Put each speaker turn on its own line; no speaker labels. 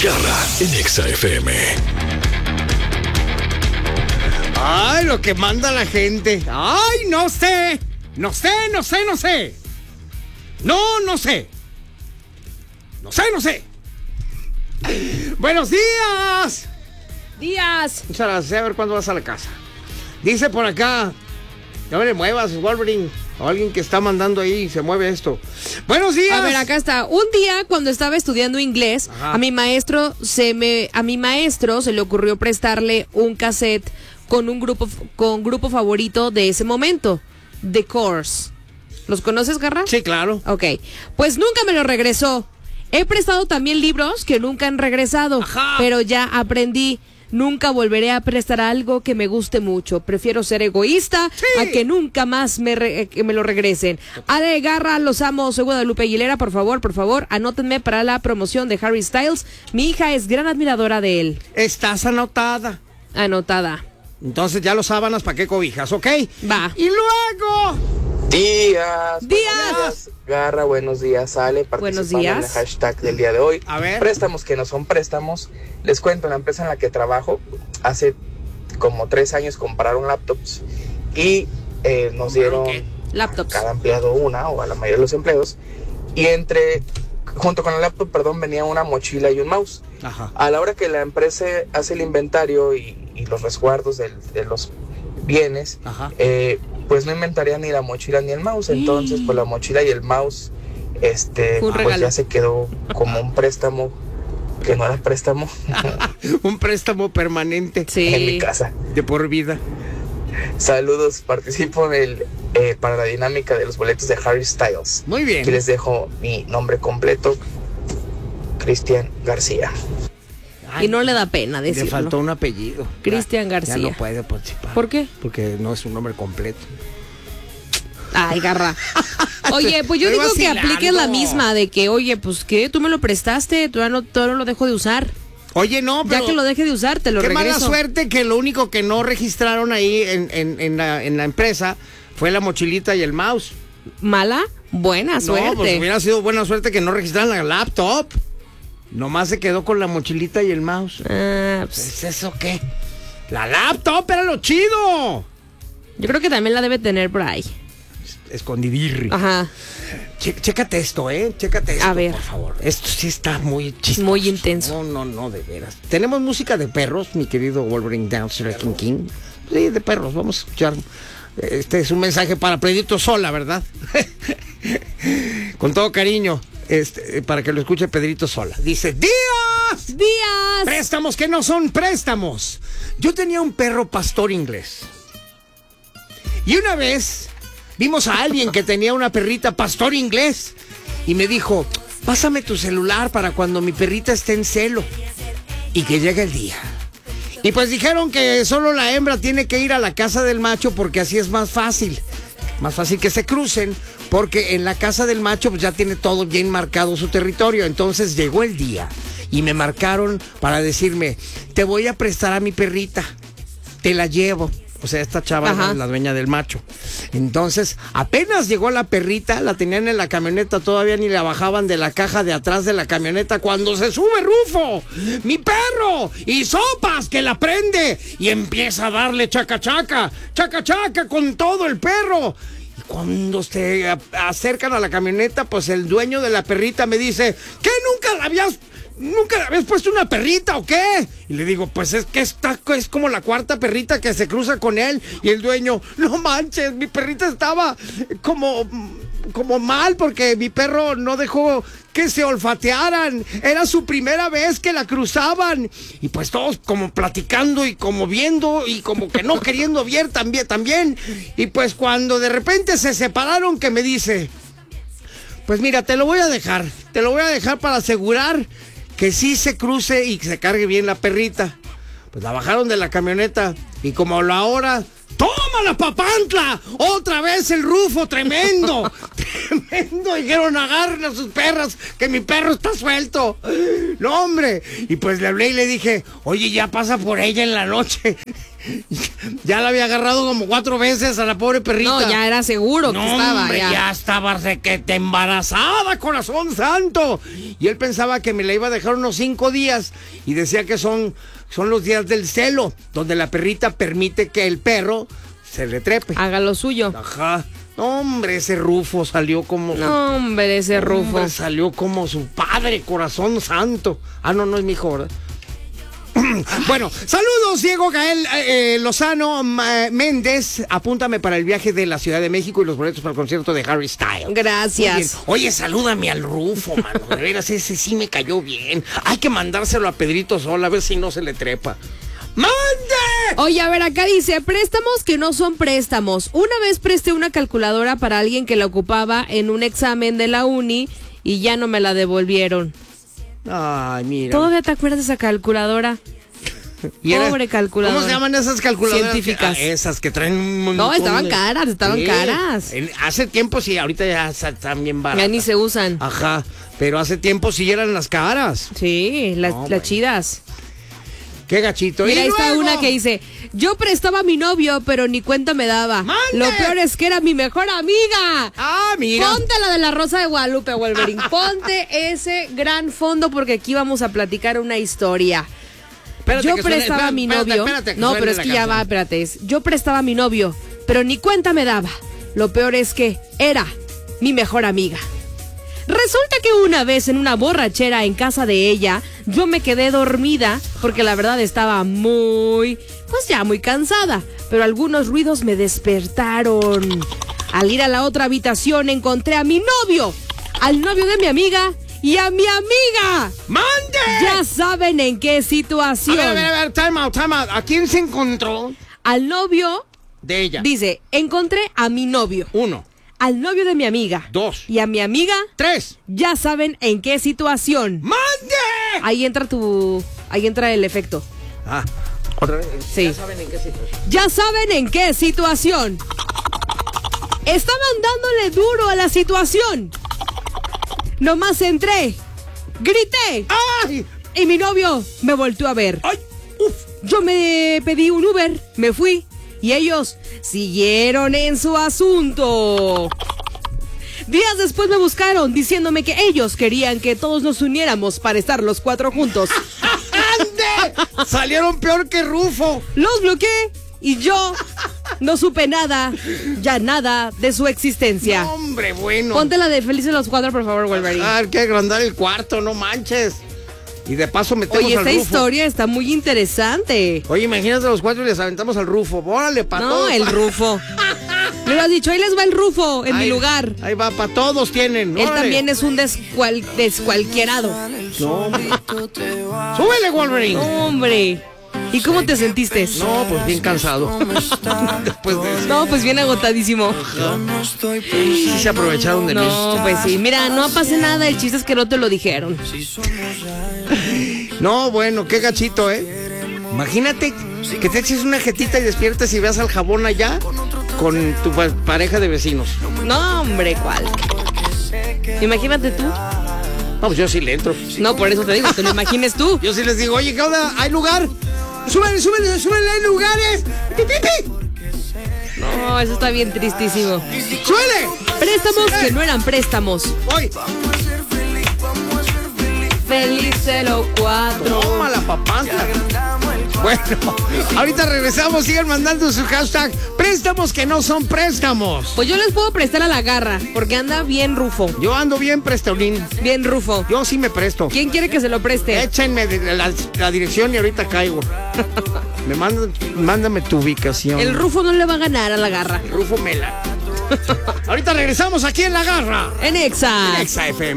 Garra en Exa FM.
Ay, lo que manda la gente. Ay, no sé. No sé. No sé. Buenos días. Muchas gracias. A ver cuándo vas a la casa. Dice por acá, no me le muevas, Wolverine. O alguien que está mandando ahí, se mueve esto. Buenos días.
A ver, acá está. Un día, cuando estaba estudiando inglés, a mi maestro se le ocurrió prestarle un cassette con grupo favorito de ese momento, The Course. ¿Los conoces, Garra?
Sí, claro.
Ok. Pues nunca me lo regresó. He prestado también libros que nunca han regresado.
Ajá.
Pero ya aprendí. Nunca volveré a prestar algo que me guste mucho. Prefiero ser egoísta a que nunca más que me lo regresen. Ale, Garra, los amo. Soy Guadalupe Aguilera. Por favor, anótenme para la promoción de Harry Styles. Mi hija es gran admiradora de él.
Estás anotada.
Anotada.
Entonces ya los sábanas, ¿para qué cobijas? ¿Ok?
Va.
Y luego...
Días. Garra, buenos días, Ale.
Buenos
Participando
días.
en el hashtag del día de hoy.
A ver.
Préstamos que no son préstamos. Les cuento, la empresa en la que trabajo, hace como 3 años compraron laptops y nos dieron
Laptops.
cada empleado una, o a la mayoría de los empleados. Y junto con el laptop, venía una mochila y un mouse.
Ajá.
A la hora que la empresa hace el inventario y los resguardos de los bienes,
Ajá.
Pues no inventaría ni la mochila ni el mouse. Entonces, pues la mochila y el mouse, pues ya se quedó como un préstamo que no era préstamo.
Un préstamo permanente.
Sí.
En mi casa.
De por vida.
Saludos, participo para la dinámica de los boletos de Harry Styles.
Muy bien.
Aquí les dejo mi nombre completo, Cristian García.
Y no le da pena decirlo.
Le faltó un apellido.
Cristian
Ya
García.
no puede participar.
¿Por qué?
Porque no es un nombre completo.
Ay, Garra. Oye, pues yo
Estoy
digo que
vacilando.
apliques la misma de que, oye, pues ¿qué? Tú me lo prestaste, todavía no lo dejo de usar.
Oye, no, pero...
Ya que lo deje de usar, te lo
qué
regreso.
mala suerte que lo único que no registraron ahí en la empresa fue la mochilita y el mouse.
¿Mala? Buena suerte.
No, pues hubiera sido buena suerte que no registraran la laptop. Nomás se quedó con la mochilita y el mouse.
Ah, pues,
¿Es eso qué? La laptop era lo chido.
yo creo que también la debe tener por ahí.
Escondidirri.
Ajá.
Chécate esto, Chécate esto,
A ver.
por favor. Esto sí está muy chistoso.
Muy intenso.
No, de veras. Tenemos música de perros, mi querido Wolverine Downstream King. Sí, de perros. Vamos a escuchar. Este es un mensaje para Pedrito Sola, ¿verdad? Con todo cariño. Para que lo escuche Pedrito Sola. Dice, ¡Días! Préstamos que no son préstamos. Yo tenía un perro pastor inglés. Y una vez vimos a alguien que tenía una perrita pastor inglés. Y me dijo, pásame tu celular para cuando mi perrita esté en celo. Y que llegue el día. Y pues dijeron que solo la hembra tiene que ir a la casa del macho porque así es más fácil. Más fácil que se crucen, porque en la casa del macho pues ya tiene todo bien marcado su territorio. Entonces llegó el día y me marcaron para decirme, te voy a prestar a mi perrita, te la llevo. O sea, esta chava es la dueña del macho. Entonces, apenas llegó la perrita, la tenían en la camioneta, todavía ni la bajaban de la caja de atrás de la camioneta, cuando se sube Rufo, mi perro, y sopas que la prende, y empieza a darle chaca chaca con todo el perro. Y cuando se acercan a la camioneta, pues el dueño de la perrita me dice, ¿qué ¿Nunca le habías puesto una perrita o qué? Y le digo, pues es que es como la cuarta perrita que se cruza con él. Y el dueño, no manches, mi perrita estaba como mal porque mi perro no dejó que se olfatearan. Era su primera vez que la cruzaban. Y pues todos como platicando y como viendo y como que no queriendo ver también. Y pues cuando de repente se separaron, que me dice, pues mira, te lo voy a dejar para asegurar que sí se cruce y que se cargue bien la perrita. Pues la bajaron de la camioneta y como a la hora, ¡tómala, papantla! ¡Otra vez el Rufo! ¡Tremendo! ¡Tremendo! Dijeron, agarren a sus perras, que mi perro está suelto. ¡No, hombre! Y pues le hablé y le dije, oye, ya pasa por ella en la noche. Ya la había agarrado como 4 veces a la pobre perrita.
No, ya era seguro que estaba.
Hombre, ya estaba requete embarazada, corazón santo. Y él pensaba que me la iba a dejar unos 5 días. Y decía que son los días del celo, donde la perrita permite que el perro se le trepe.
Haga lo suyo.
Ajá. Hombre, ese Rufo salió como...
No, hombre, ese Rufo.
Hombre, salió como su padre, corazón santo. Ah, no es mi hijo, ¿verdad? Bueno, saludos, Diego Gael Lozano Méndez. Apúntame para el viaje de la Ciudad de México y los boletos para el concierto de Harry Styles.
Gracias.
Oye, salúdame al Rufo, mano. De veras, ese sí me cayó bien. Hay que mandárselo a Pedrito Sola, a ver si no se le trepa. ¡Mande!
Oye, a ver, acá dice, préstamos que no son préstamos. Una vez presté una calculadora para alguien que la ocupaba en un examen de la uni y ya no me la devolvieron.
Ay, mira.
¿Todavía te acuerdas de esa calculadora? Pobre calculadora.
¿Cómo se llaman esas calculadoras?
Científicas.
Esas que traen un montón.
No, estaban caras.
Hace tiempo sí, ahorita ya están bien baratas.
Ya ni se usan.
Ajá, pero hace tiempo sí eran las caras.
Sí, las chidas.
Qué gachito.
Mira, ahí está una que dice, yo prestaba a mi novio, pero ni cuenta me daba.
¡Mande!
Lo peor es que era mi mejor amiga.
Ah, mira.
Ponte la de la Rosa de Guadalupe, Wolverine. Ponte ese gran fondo porque aquí vamos a platicar una historia.
Espérate,
yo prestaba a mi novio. No, pero es que ya va, espérate. Yo prestaba a mi novio, pero ni cuenta me daba. Lo peor es que era mi mejor amiga. Resulta que una vez en una borrachera en casa de ella, yo me quedé dormida porque la verdad estaba muy cansada, pero algunos ruidos me despertaron. Al ir a la otra habitación encontré a mi novio, al novio de mi amiga y a mi amiga.
¡Mande!
Ya saben en qué situación.
A ver, time out. ¿A quién se encontró?
Al novio
de ella.
Dice, encontré a mi novio.
1.
Al novio de mi amiga.
2.
Y a mi amiga.
3.
Ya saben en qué situación.
¡Mande!
Ahí entra el efecto.
Ah, otra vez.
Sí.
Ya saben en qué situación.
Ya saben en qué situación. Estaban dándole duro a la situación. Nomás entré, grité.
¡Ay!
Y mi novio me volteó a ver.
¡Ay! ¡Uf!
Yo me pedí un Uber, me fui. Y ellos siguieron en su asunto. Días después me buscaron diciéndome que ellos querían que todos nos uniéramos para estar los 4 juntos.
¡Ande! Salieron peor que Rufo.
Los bloqueé y yo no supe nada de su existencia.
No, hombre, bueno.
Ponte la de Felices los 4, por favor, Wolverine.
Hay que agrandar el cuarto, no manches. Y de paso metemos
Oye,
al
esta
Rufo.
historia está muy interesante.
Oye, imagínate los 4 y les aventamos al Rufo. Órale, para todos.
No, el Rufo. Me lo has dicho, ahí les va el Rufo en mi lugar.
Ahí va, para todos tienen.
Él
órale.
también es un descualquierado.
No, hombre. Súbele, Wolverine.
Hombre. ¿Y cómo te sentiste?
No, pues bien cansado. Después de eso.
No, pues bien agotadísimo.
Sí se aprovecharon de mí.
No, pues sí. Mira, no pasa nada. El chiste es que no te lo dijeron.
No, bueno, qué gachito, ¿eh? Imagínate que te eches una jetita y despiertes y veas al jabón allá con tu pareja de vecinos.
No, hombre, ¿cuál? Imagínate tú.
No, pues yo sí le entro.
No, por eso te digo, te lo imagines tú.
Yo sí les digo, oye, ¿qué onda? ¿Hay lugar? Súbele, hay lugares. ¡Pipi!
No, eso está bien tristísimo.
¡Súbele!
Préstamos que no eran préstamos.
¡Voy!
Felices los 4.
Toma la papanta. Bueno, ahorita regresamos, sigan mandando su hashtag préstamos que no son préstamos.
Pues yo les puedo prestar a la garra, porque anda bien Rufo.
Yo ando bien prestaulín.
Bien Rufo.
Yo sí me presto.
¿Quién quiere que se lo preste?
Échenme la dirección y ahorita caigo. Mándame tu ubicación.
El Rufo no le va a ganar a la garra.
Rufo Mela. Ahorita regresamos aquí en La Garra.
En Exa.
En Exa FM.